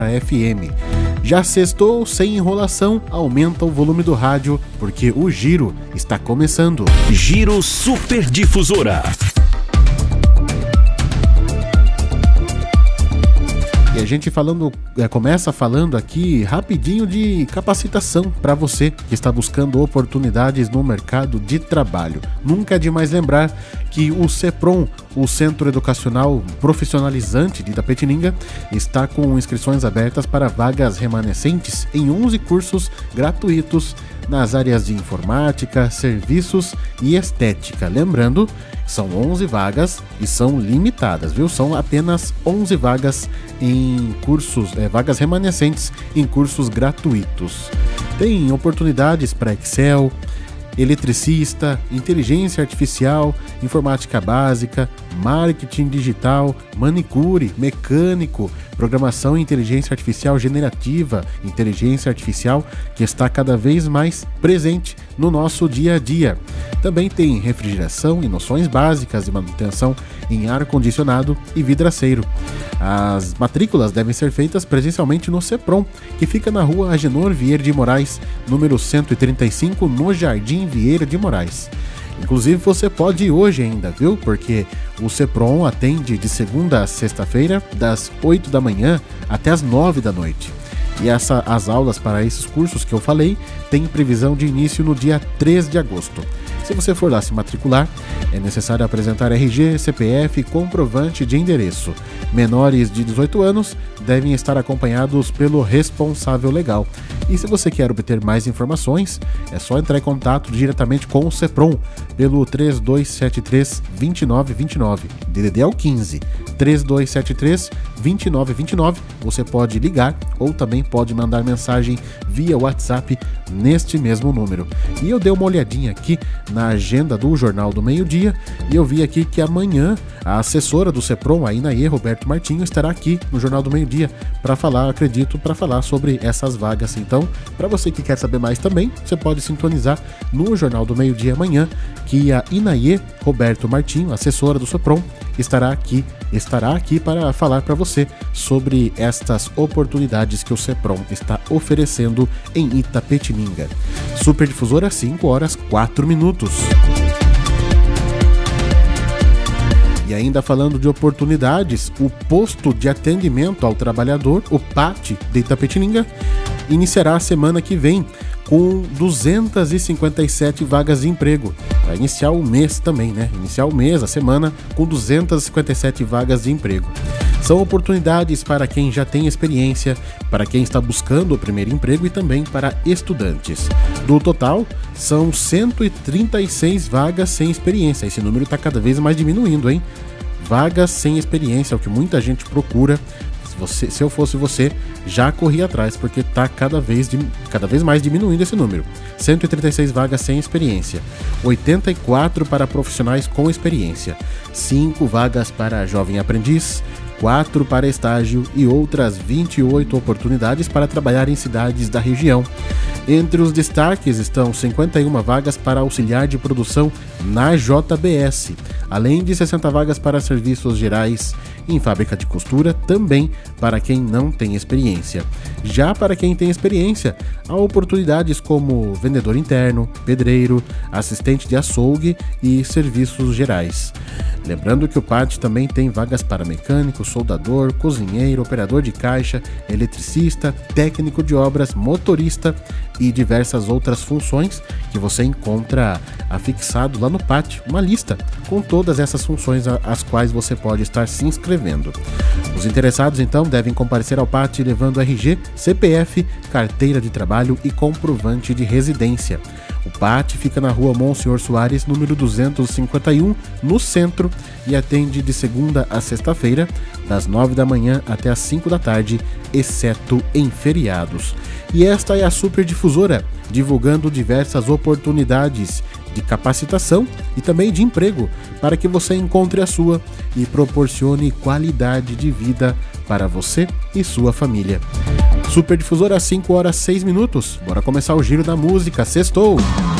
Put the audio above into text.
FM. Já sextou, sem enrolação, aumenta o volume do rádio, porque o Giro está começando. Giro Super Difusora. E a gente começa falando aqui rapidinho de capacitação para você que está buscando oportunidades no mercado de trabalho. Nunca é demais lembrar que o CEPROM, o Centro Educacional Profissionalizante de Itapetininga, está com inscrições abertas para vagas remanescentes em 11 cursos gratuitos nas áreas de informática, serviços e estética. Lembrando, são 11 vagas e são limitadas, viu? São apenas 11 vagas em cursos, vagas remanescentes em cursos gratuitos. Tem oportunidades para Excel, eletricista, inteligência artificial, informática básica, marketing digital, manicure, mecânico, programação e inteligência artificial generativa, inteligência artificial que está cada vez mais presente no nosso dia a dia. Também tem refrigeração e noções básicas de manutenção em ar-condicionado e vidraceiro. As matrículas devem ser feitas presencialmente no CEPROM, que fica na rua Agenor Vieira de Moraes, número 135, no Jardim Vieira de Moraes. Inclusive você pode ir hoje ainda, viu? Porque o CEPROM atende de segunda a sexta-feira, das 8 da manhã até as 9 da noite. E as aulas para esses cursos que eu falei têm previsão de início no dia 3 de agosto. Se você for lá se matricular, é necessário apresentar RG, CPF e comprovante de endereço. Menores de 18 anos devem estar acompanhados pelo responsável legal. E se você quer obter mais informações, é só entrar em contato diretamente com o CEPROM pelo 3273-2929. DDD é o 15 3273-2929. Você pode ligar ou também pode mandar mensagem via WhatsApp neste mesmo número. E eu dei uma olhadinha aqui na agenda do Jornal do Meio-Dia e eu vi aqui que amanhã a assessora do CEPROM, a Inaê Roberto Martinho, estará aqui no Jornal do Meio-Dia para falar sobre essas vagas. Então, para você que quer saber mais também, você pode sintonizar no Jornal do Meio-Dia amanhã, que a Inaê Roberto Martinho, assessora do CEPROM, estará aqui para falar para você sobre estas oportunidades que o CEPROM está oferecendo em Itapetininga. Super Difusora, 5 horas 4 minutos. E ainda falando de oportunidades, o Posto de Atendimento ao Trabalhador, o PAT de Itapetininga, iniciará a semana que vem com 257 vagas de emprego. Vai iniciar o mês também, né? Iniciar o mês, a semana, com 257 vagas de emprego. São oportunidades para quem já tem experiência, para quem está buscando o primeiro emprego e também para estudantes. Do total, são 136 vagas sem experiência. Esse número está cada vez mais diminuindo, hein? Vagas sem experiência é o que muita gente procura. Se eu fosse você, já corri atrás, porque está cada vez mais diminuindo esse número. 136 vagas sem experiência, 84 para profissionais com experiência, 5 vagas para jovem aprendiz, 4 para estágio e outras 28 oportunidades para trabalhar em cidades da região. Entre os destaques estão 51 vagas para auxiliar de produção na JBS, além de 60 vagas para serviços gerais em fábrica de costura, também para quem não tem experiência. Já para quem tem experiência, há oportunidades como vendedor interno, pedreiro, assistente de açougue e serviços gerais. Lembrando que o PAT também tem vagas para mecânico, soldador, cozinheiro, operador de caixa, eletricista, técnico de obras, motorista e diversas outras funções que você encontra afixado lá no PAT, uma lista com todas essas funções às quais você pode estar se inscrevendo. Os interessados então devem comparecer ao PAT levando RG, CPF, carteira de trabalho e comprovante de residência. O PAT fica na rua Monsenhor Soares, número 251, no centro, e atende de segunda a sexta-feira, das 9 da manhã até as 5 da tarde, exceto em feriados. E esta é a Super Difusora, divulgando diversas oportunidades de capacitação e também de emprego, para que você encontre a sua e proporcione qualidade de vida para você e sua família. Super Difusora, 5 horas 6 minutos. Bora começar o giro da música. Sextou!